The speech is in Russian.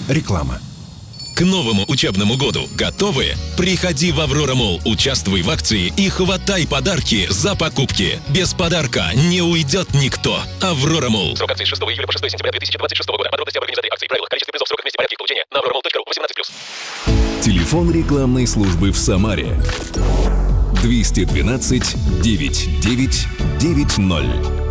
Реклама. К новому учебному году готовы? Приходи в Аврора Молл, участвуй в акции и хватай подарки за покупки. Без подарка не уйдет никто. Аврора Молл. Срок акции с 6 июля по 6 сентября 2026 года. Подробности об организации акции, правила, количество призов, сроках, месте, порядке их получения на auroramall.ru. 18+. Телефон рекламной службы в Самаре 212 9990.